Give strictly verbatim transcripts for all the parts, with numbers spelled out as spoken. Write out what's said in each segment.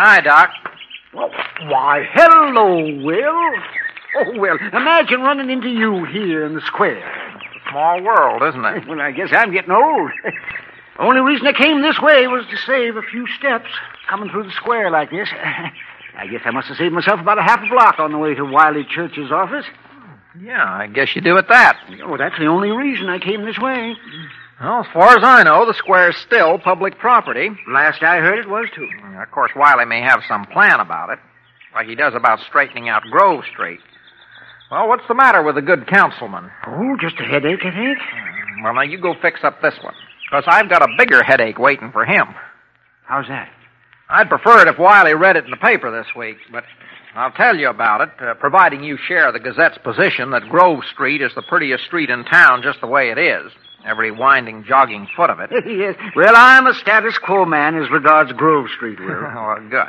Hi, Doc. Well, why, hello, Will. Oh, well, imagine running into you here in the square. It's a small world, isn't it? Well, I guess I'm getting old. Only reason I came this way was to save a few steps coming through the square like this. I guess I must have saved myself about a half a block on the way to Wiley Church's office. Yeah, I guess you do at that. Oh, that's the only reason I came this way. Well, as far as I know, the square's still public property. Last I heard it was, too. Of course, Wiley may have some plan about it, like he does about straightening out Grove Street. Well, what's the matter with the good councilman? Oh, just a headache, I think. Well, now, you go fix up this one, because I've got a bigger headache waiting for him. How's that? I'd prefer it if Wiley read it in the paper this week, but I'll tell you about it, uh, providing you share the Gazette's position that Grove Street is the prettiest street in town just the way it is. Every winding, jogging foot of it. Yes. Well, I'm a status quo man as regards Grove Street, Will. Well, good.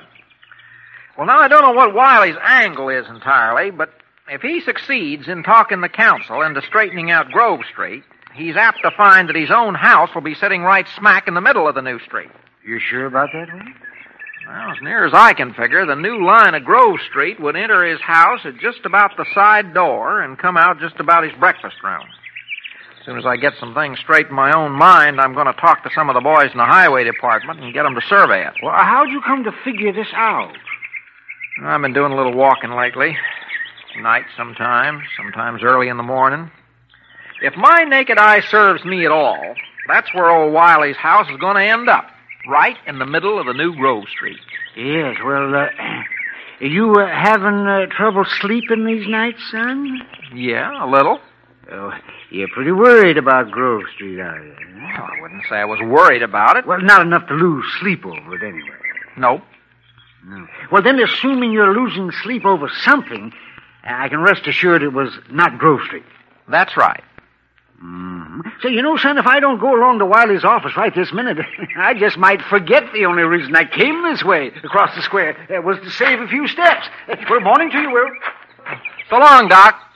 Well, now, I don't know what Wiley's angle is entirely, but if he succeeds in talking the council into straightening out Grove Street, he's apt to find that his own house will be sitting right smack in the middle of the new street. You sure about that, Will? Well, as near as I can figure, the new line of Grove Street would enter his house at just about the side door and come out just about his breakfast room. As soon as I get some things straight in my own mind, I'm going to talk to some of the boys in the highway department and get them to survey it. Well, how'd you come to figure this out? I've been doing a little walking lately. Night sometimes, sometimes early in the morning. If my naked eye serves me at all, that's where old Wiley's house is going to end up. Right in the middle of the new Grove Street. Yes, well, uh, are you uh, having uh, trouble sleeping these nights, son? Yeah, a little. Oh, you're pretty worried about Grove Street, are you? Well, I wouldn't say I was worried about it. Well, not enough to lose sleep over it anyway. Nope. No. Well, then, assuming you're losing sleep over something, I can rest assured it was not Grove Street. That's right. Mm-hmm. So, you know, son, if I don't go along to Wiley's office right this minute, I just might forget the only reason I came this way across the square uh, was to save a few steps. Uh, well, morning to you, Will. So long, Doc.